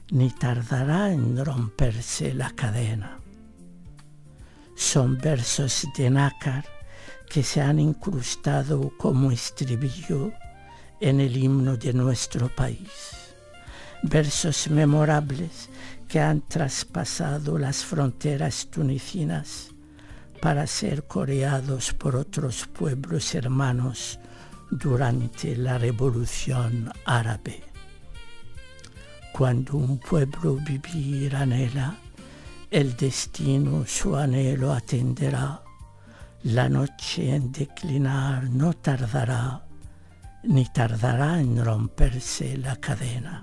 ni tardará en romperse la cadena. Son versos de nácar que se han incrustado como estribillo en el himno de nuestro país. Versos memorables que han traspasado las fronteras tunecinas para ser coreados por otros pueblos hermanos durante la Revolución Árabe. Cuando un pueblo vivir anhela, el destino su anhelo atenderá. La noche en declinar no tardará, ni tardará en romperse la cadena.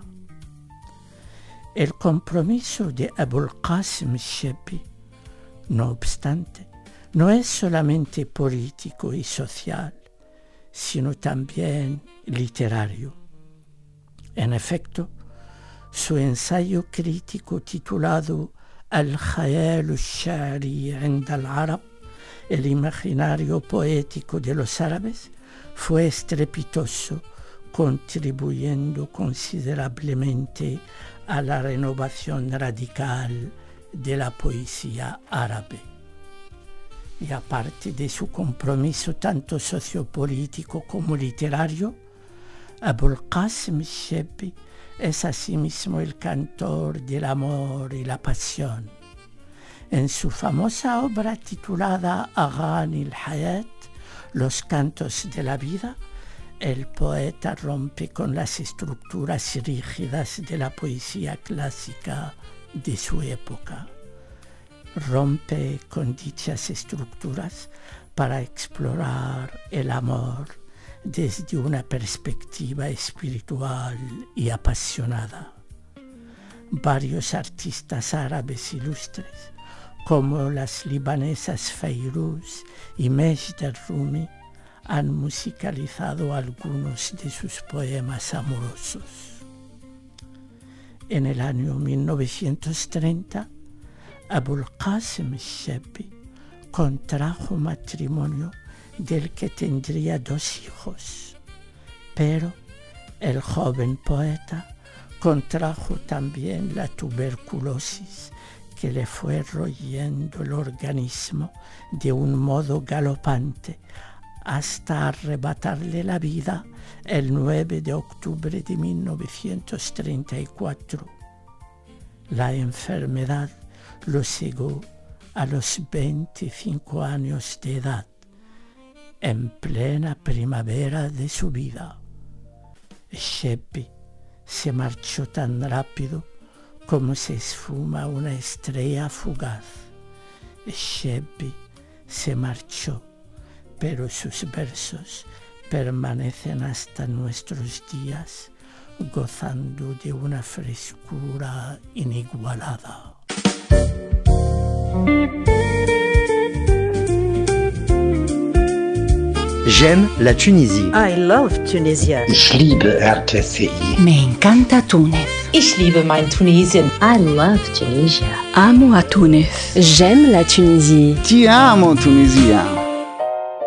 El compromiso de Abul Qasim Sheppy, no obstante, no es solamente político y social, sino también literario. En efecto, su ensayo crítico titulado Al-Khayal al-Sha'ri 'inda al-Arab, el imaginario poético de los árabes, fue estrepitoso, contribuyendo considerablemente a la renovación radical de la poesía árabe. Y aparte de su compromiso tanto sociopolítico como literario, Abul Qasim Sheppy es asimismo el cantor del amor y la pasión. En su famosa obra titulada Aghani al-Hayat, Los cantos de la vida, el poeta rompe con las estructuras rígidas de la poesía clásica de su época. Rompe con dichas estructuras para explorar el amor desde una perspectiva espiritual y apasionada. Varios artistas árabes ilustres, como las libanesas Fairuz y Majd al-Rumi, han musicalizado algunos de sus poemas amorosos. En el año 1930, Abul Qasim Sheppy contrajo matrimonio del que tendría 2 hijos, pero el joven poeta contrajo también la tuberculosis que le fue royendo el organismo de un modo galopante hasta arrebatarle la vida el 9 de octubre de 1934. La enfermedad lo cegó a los 25 años de edad, en plena primavera de su vida. Sheppy se marchó tan rápido como se esfuma una estrella fugaz. Sheppy se marchó, pero sus versos permanecen hasta nuestros días, gozando de una frescura inigualada. J'aime la Tunisie. I love Tunisia. Ich liebe RTCI. Me encanta Túnez. Ich liebe mein Tunesien. I love Tunisia. Amo a Túnez. J'aime la Tunisie. Ti amo, Tunisia.